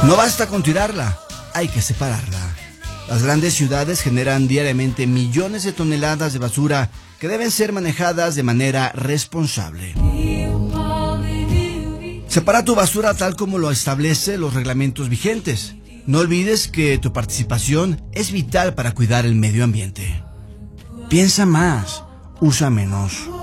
No basta con tirarla, hay que separarla. Las grandes ciudades generan diariamente millones de toneladas de basura que deben ser manejadas de manera responsable. Separa tu basura tal como lo establecen los reglamentos vigentes. No olvides que tu participación es vital para cuidar el medio ambiente. Piensa más, usa menos.